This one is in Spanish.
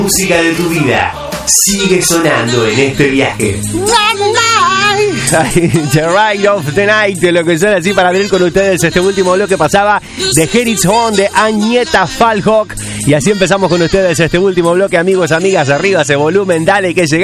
Música de tu vida sigue sonando en este viaje. The Ride of the Night, lo que suena así para abrir con ustedes este último bloque pasaba de Here It's On de Agnetha Falhauq. Y así empezamos con ustedes este último bloque, amigos, amigas, arriba ese volumen, dale que llega.